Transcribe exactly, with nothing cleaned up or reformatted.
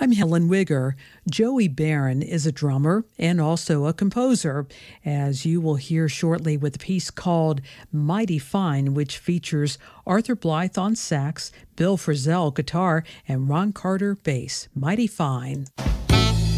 I'm Helen Wigger. Joey Barron is a drummer and also a composer, as you will hear shortly with a piece called Mighty Fine, which features Arthur Blythe on sax, Bill Frisell guitar, and Ron Carter bass. Mighty Fine.